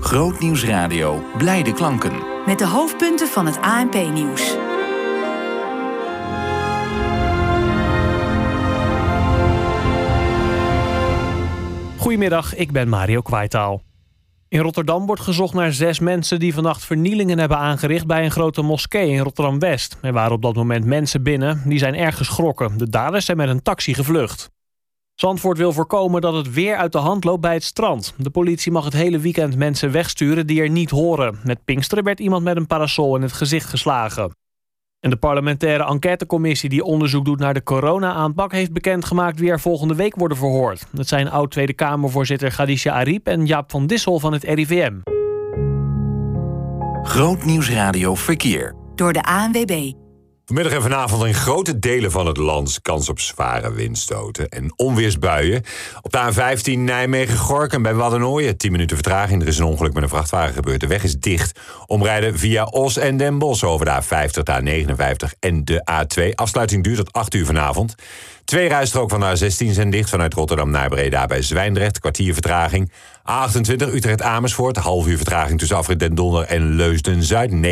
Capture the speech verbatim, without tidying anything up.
Grootnieuws Radio. Blijde klanken. Met de hoofdpunten van het A N P-nieuws. Goedemiddag, ik ben Mario Kwaitaal. In Rotterdam wordt gezocht naar zes mensen die vannacht vernielingen hebben aangericht bij een grote moskee in Rotterdam-West. Er waren op dat moment mensen binnen, die zijn erg geschrokken. De daders zijn met een taxi gevlucht. Zandvoort wil voorkomen dat het weer uit de hand loopt bij het strand. De politie mag het hele weekend mensen wegsturen die er niet horen. Met Pinksteren werd iemand met een parasol in het gezicht geslagen. En de parlementaire enquêtecommissie die onderzoek doet naar de corona-aanpak heeft bekendgemaakt wie er volgende week worden verhoord. Dat zijn oud-Tweede Kamervoorzitter Khadija Ariep en Jaap van Dissel van het R I V M. Grootnieuws Radio Verkeer. Door de A N W B. Vanmiddag en vanavond in grote delen van het land kans op zware windstoten en onweersbuien. Op de A vijftien Nijmegen-Gorinchem bij Waddenooien, tien minuten vertraging. Er is een ongeluk met een vrachtwagen gebeurd. De weg is dicht. Omrijden via Os en Den Bosch over de A vijftig, de A negenenvijftig en de A twee. Afsluiting duurt tot acht uur vanavond. Twee rijstroken van de A zestien zijn dicht vanuit Rotterdam naar Breda bij Zwijndrecht. Kwartier vertraging. A achtentwintig Utrecht-Amersfoort. Half uur vertraging tussen afrit Den Dolder en Leusden-Zuid.